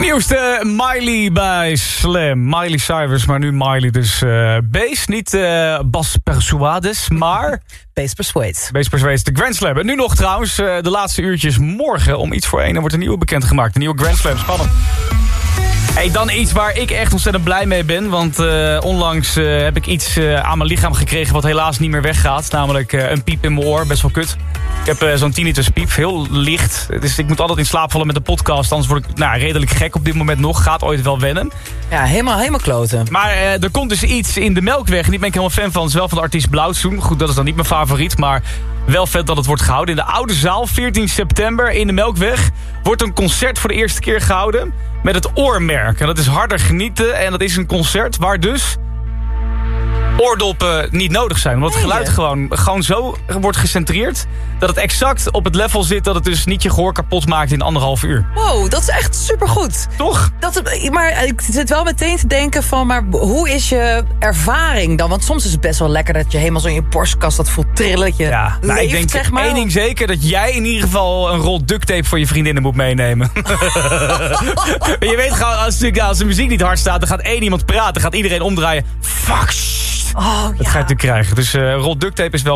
Nieuwste Miley bij Slam. Miley Cyrus, maar nu Miley dus Bass. Niet Bas Persuades, maar... Bass Persuades. Bass Persuades, de Grand Slam. En nu nog trouwens, de laatste uurtjes morgen om iets voor 1. Er wordt een nieuwe bekendgemaakt. Een nieuwe Grand Slam, spannend. Hey, dan iets waar ik echt ontzettend blij mee ben. Want onlangs heb ik iets aan mijn lichaam gekregen wat helaas niet meer weggaat. Namelijk een piep in mijn oor, best wel kut. Ik heb zo'n tinnitus piep, heel licht. Dus ik moet altijd in slaap vallen met de podcast. Anders word ik redelijk gek op dit moment nog. Gaat ooit wel wennen. Ja, helemaal kloten. Maar er komt dus iets in de Melkweg. En die ben ik helemaal fan van. Het is wel van de artiest Blauwzoen. Goed, dat is dan niet mijn favoriet. Maar wel vet dat het wordt gehouden. In de Oude Zaal, 14 september in de Melkweg... wordt een concert voor de eerste keer gehouden... met het Oormerk. En dat is harder genieten. En dat is een concert waar dus... oordoppen niet nodig zijn. Omdat het geluid gewoon zo wordt gecentreerd... dat het exact op het level zit... dat het dus niet je gehoor kapot maakt in 1,5 uur. Wow, dat is echt supergoed. Toch? Maar ik zit wel meteen te denken van... maar hoe is je ervaring dan? Want soms is het best wel lekker dat je helemaal zo in je borstkast... dat voelt trillen, dat je leeft, ik denk zeg maar. één ding zeker... dat jij in ieder geval een rol duct tape voor je vriendinnen moet meenemen. Je weet gewoon, als de muziek niet hard staat... dan gaat één iemand praten, gaat iedereen omdraaien. Fuck, Oh, dat ga je natuurlijk krijgen. Dus rol duct tape is wel